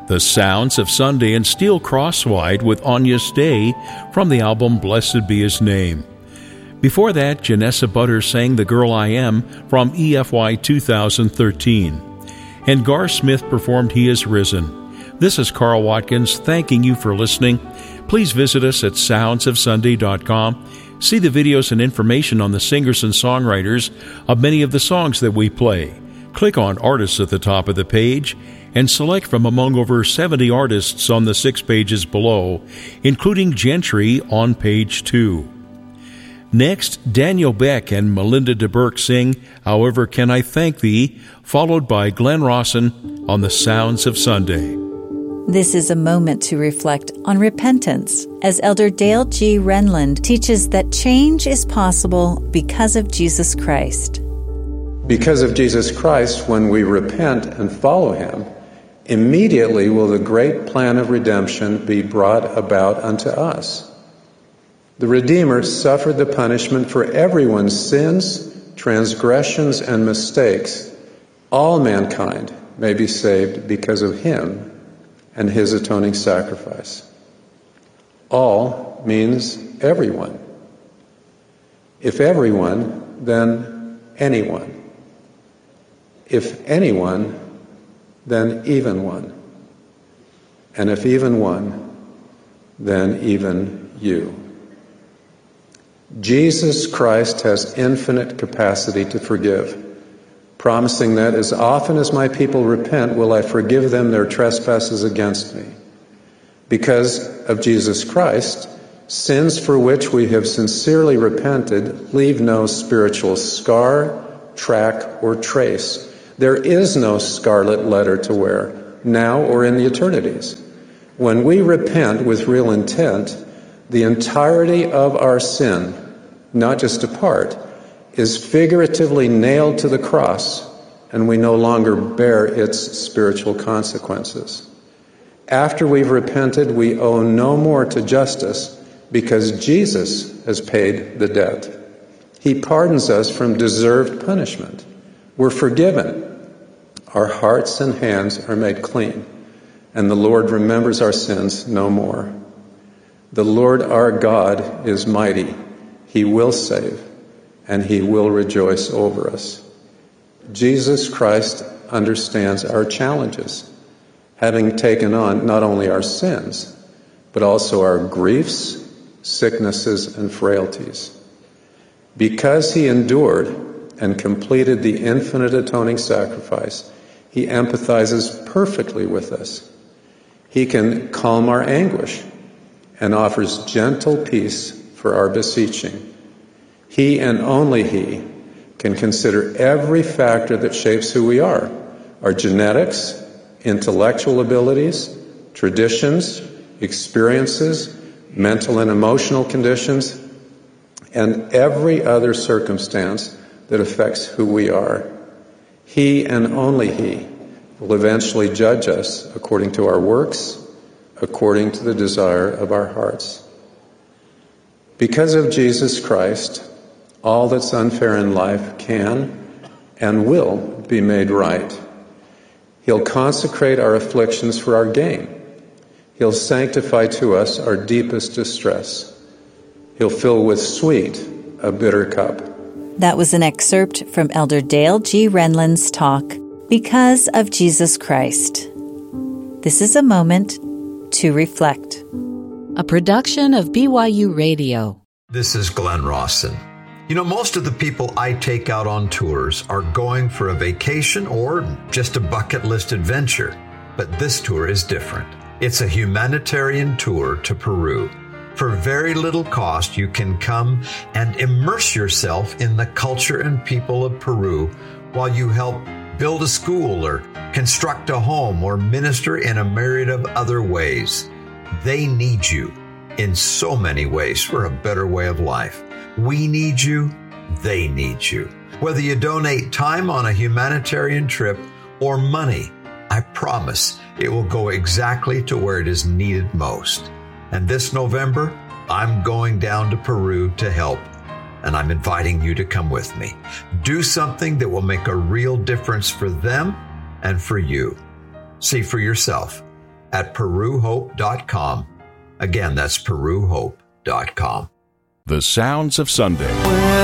The Sounds of Sunday and Steel Crosswide with Anya Stay from the album Blessed Be His Name. Before that, Janessa Butter sang The Girl I Am from EFY 2013. And Gar Smith performed He Is Risen. This is Carl Watkins thanking you for listening. Please visit us at soundsofsunday.com. See the videos and information on the singers and songwriters of many of the songs that we play. Click on Artists at the top of the page and select from among over 70 artists on the 6 pages below, including Gentry on page 2. Next, Daniel Beck and Melinda DeBerk sing However Can I Thank Thee, followed by Glenn Rawson on the Sounds of Sunday. This is a moment to reflect on repentance, as Elder Dale G. Renlund teaches that change is possible because of Jesus Christ. Because of Jesus Christ, when we repent and follow Him, immediately will the great plan of redemption be brought about unto us. The Redeemer suffered the punishment for everyone's sins, transgressions, and mistakes. All mankind may be saved because of Him and His atoning sacrifice. All means everyone. If everyone, then anyone. If anyone, then even one. And if even one, then even you. Jesus Christ has infinite capacity to forgive, promising that as often as my people repent, will I forgive them their trespasses against me. Because of Jesus Christ, sins for which we have sincerely repented leave no spiritual scar, track, or trace. There is no scarlet letter to wear, now or in the eternities. When we repent with real intent, the entirety of our sin, not just a part, is figuratively nailed to the cross, and we no longer bear its spiritual consequences. After we've repented, we owe no more to justice because Jesus has paid the debt. He pardons us from deserved punishment. We're forgiven. Our hearts and hands are made clean, and the Lord remembers our sins no more. The Lord our God is mighty. He will save, and He will rejoice over us. Jesus Christ understands our challenges, having taken on not only our sins, but also our griefs, sicknesses, and frailties. Because He endured and completed the infinite atoning sacrifice, He empathizes perfectly with us. He can calm our anguish and offers gentle peace for our beseeching. He and only He can consider every factor that shapes who we are: our genetics, intellectual abilities, traditions, experiences, mental and emotional conditions, and every other circumstance that affects who we are. He and only He will eventually judge us according to our works, according to the desire of our hearts. Because of Jesus Christ, all that's unfair in life can and will be made right. He'll consecrate our afflictions for our gain. He'll sanctify to us our deepest distress. He'll fill with sweet a bitter cup. That was an excerpt from Elder Dale G. Renlund's talk, Because of Jesus Christ. This is a moment to reflect. A production of BYU Radio. This is Glenn Rawson. You know, most of the people I take out on tours are going for a vacation or just a bucket list adventure. But this tour is different. It's a humanitarian tour to Peru. For very little cost, you can come and immerse yourself in the culture and people of Peru while you help build a school or construct a home or minister in a myriad of other ways. They need you in so many ways for a better way of life. We need you. They need you. Whether you donate time on a humanitarian trip or money, I promise it will go exactly to where it is needed most. And this November, I'm going down to Peru to help, and I'm inviting you to come with me. Do something that will make a real difference for them and for you. See for yourself at peruhope.com. Again, that's peruhope.com. The Sounds of Sunday.